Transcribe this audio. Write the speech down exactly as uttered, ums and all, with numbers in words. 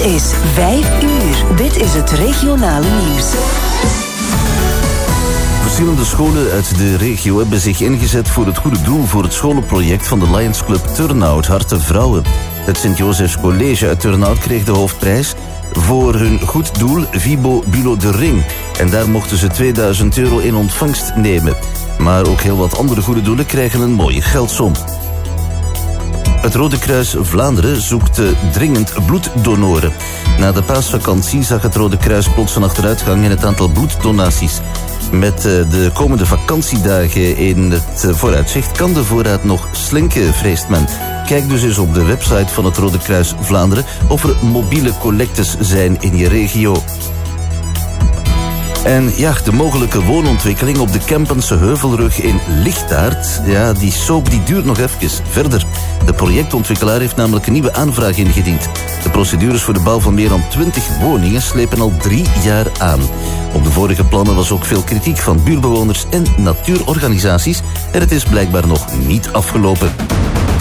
is vijf uur. Dit is het regionale nieuws. Verschillende scholen uit de regio hebben zich ingezet voor het goede doel voor het scholenproject van de Lions Club Turnhout Harte Vrouwen. Het Sint-Josefs College uit Turnhout kreeg de hoofdprijs voor hun goed doel Vibo Bulo de Ring. En daar mochten ze tweeduizend euro in ontvangst nemen. Maar ook heel wat andere goede doelen krijgen een mooie geldsom. Het Rode Kruis Vlaanderen zoekt dringend bloeddonoren. Na de paasvakantie zag het Rode Kruis plots een achteruitgang in het aantal bloeddonaties. Met de komende vakantiedagen in het vooruitzicht kan de voorraad nog slinken, vreest men. Kijk dus eens op de website van het Rode Kruis Vlaanderen of er mobiele collectes zijn in je regio. En ja, de mogelijke woonontwikkeling op de Kempense Heuvelrug in Lichtaard, ja, die soap die duurt nog even verder. De projectontwikkelaar heeft namelijk een nieuwe aanvraag ingediend. De procedures voor de bouw van meer dan twintig woningen slepen al drie jaar aan. Op de vorige plannen was ook veel kritiek van buurtbewoners en natuurorganisaties en het is blijkbaar nog niet afgelopen.